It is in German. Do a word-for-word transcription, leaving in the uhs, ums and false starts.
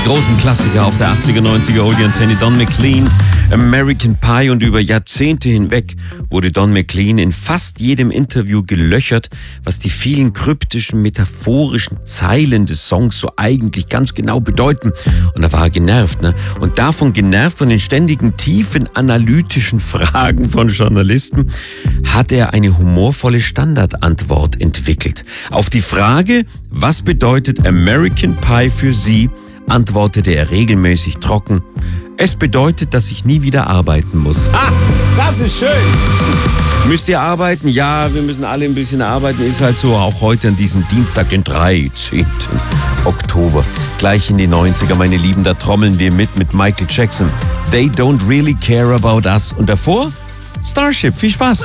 Die großen Klassiker auf der achtziger, neunziger Oldie Antenne. Don McLean, American Pie, und über Jahrzehnte hinweg wurde Don McLean in fast jedem Interview gelöchert, was die vielen kryptischen, metaphorischen Zeilen des Songs so eigentlich ganz genau bedeuten. Und da war er genervt, ne? Und davon genervt, von den ständigen tiefen analytischen Fragen von Journalisten, hat er eine humorvolle Standardantwort entwickelt. Auf die Frage, was bedeutet American Pie für Sie, antwortete er regelmäßig trocken: Es bedeutet, dass ich nie wieder arbeiten muss. Ah, das ist schön. Müsst ihr arbeiten? Ja, wir müssen alle ein bisschen arbeiten. Ist halt so, auch heute an diesem Dienstag, den dreizehnten Oktober. Gleich in die neunziger, meine Lieben, da trommeln wir mit mit Michael Jackson. They don't really care about us. Und davor Starship. Viel Spaß.